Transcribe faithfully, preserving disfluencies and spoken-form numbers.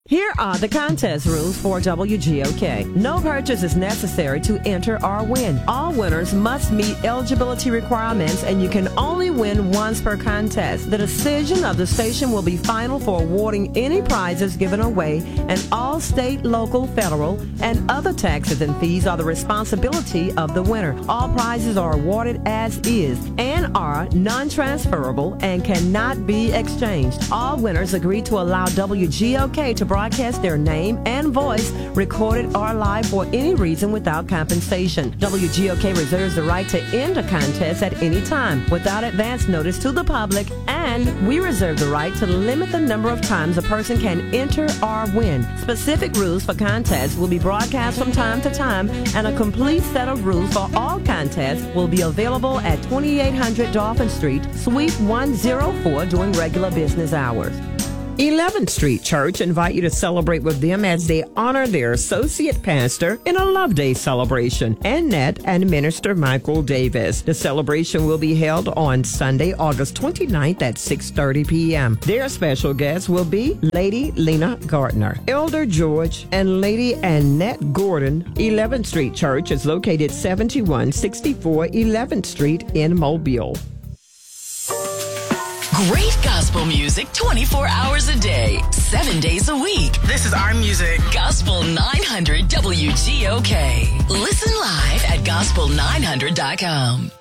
Here are the contest rules for W G O K. No purchase is necessary to enter or win. All winners must meet eligibility requirements, and you can only win once per contest. The decision of the station will be final for awarding any prizes given away, and all state, local, federal, and other taxes and fees are the responsibility of the winner. All prizes are awarded as is and are non-transferable and cannot be exchanged. All winners agree to allow W G O K to broadcast broadcast their name and voice, recorded or live, for any reason without compensation. W G O K reserves the right to end a contest at any time without advance notice to the public, and we reserve the right to limit the number of times a person can enter or win. Specific rules for contests will be broadcast from time to time, and a complete set of rules for all contests will be available at twenty-eight hundred Dolphin Street, Suite one oh four during regular business hours. eleventh Street Church invite you to celebrate with them as they honor their associate pastor in a Love Day celebration, Annette and Minister Michael Davis. The celebration will be held on Sunday, August twenty-ninth at six thirty p.m. Their special guests will be Lady Lena Gardner, Elder George, and Lady Annette Gordon. eleventh Street Church is located seventy-one sixty-four eleventh Street in Mobile. Great gospel music twenty-four hours a day, seven days a week. This is our music. Gospel nine hundred W G O K. Listen live at gospel nine hundred dot com.